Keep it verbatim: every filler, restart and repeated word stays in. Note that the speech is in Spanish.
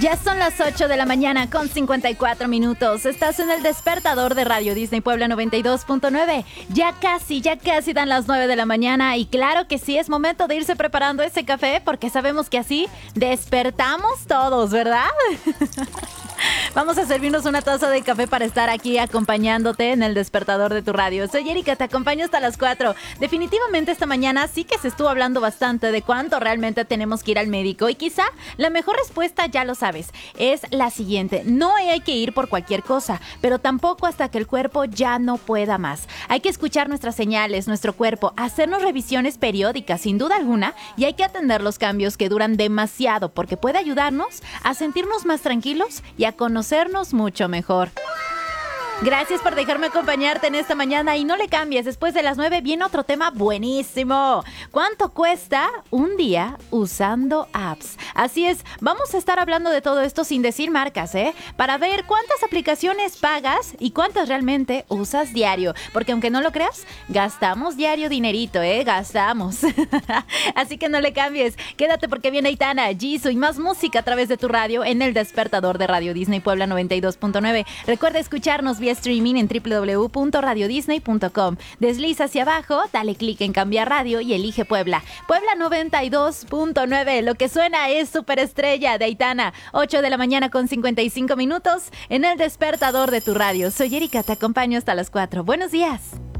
Ya son las ocho de la mañana con cincuenta y cuatro minutos. Estás en el despertador de Radio Disney Puebla noventa y dos punto nueve. Ya casi, ya casi dan las nueve de la mañana y claro que sí, es momento de irse preparando ese café porque sabemos que así despertamos todos, ¿verdad? Vamos a servirnos una taza de café para estar aquí acompañándote en el despertador de tu radio. Soy Erika, te acompaño hasta las cuatro. Definitivamente esta mañana sí que se estuvo hablando bastante de cuánto realmente tenemos que ir al médico y quizá la mejor respuesta, ya lo sabes, es la siguiente. No hay que ir por cualquier cosa, pero tampoco hasta que el cuerpo ya no pueda más. Hay que escuchar nuestras señales, nuestro cuerpo, hacernos revisiones periódicas sin duda alguna y hay que atender los cambios que duran demasiado porque puede ayudarnos a sentirnos más tranquilos y a conocernos mucho mejor. Gracias por dejarme acompañarte en esta mañana y no le cambies, después de las nueve viene otro tema buenísimo. ¿Cuánto cuesta un día usando apps? Así es, vamos a estar hablando de todo esto sin decir marcas, ¿eh? Para ver cuántas aplicaciones pagas y cuántas realmente usas diario. Porque aunque no lo creas, gastamos diario dinerito, ¿eh? Gastamos. Así que no le cambies, quédate porque viene Aitana, Jisoo y más música a través de tu radio en el despertador de Radio Disney Puebla noventa y dos punto nueve. Recuerda escucharnos vía streaming en doble u doble u doble u punto radio disney punto com. Desliza hacia abajo, dale clic en cambiar radio y elige Puebla. Puebla noventa y dos punto nueve. Lo que suena es Superestrella de Aitana. ocho de la mañana con cincuenta y cinco minutos en el despertador de tu radio. Soy Erika, te acompaño hasta las cuatro. Buenos días.